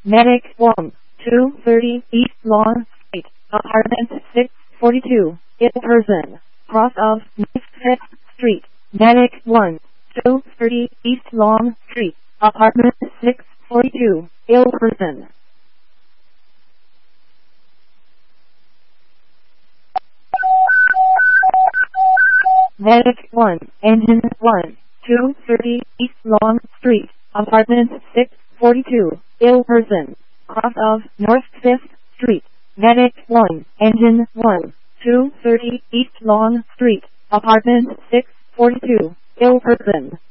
Medic 1, 230 East Long Street, Apartment 642, ill person, cross of North 5th Street. Medic 1, 230 East Long Street, Apartment 642, ill person. Medic 1, Engine 1, 230 East Long Street, Apartment 642, ill person, cross of North 5th Street. Medic 1, Engine 1, 230 East Long Street, Apartment 642, ill person.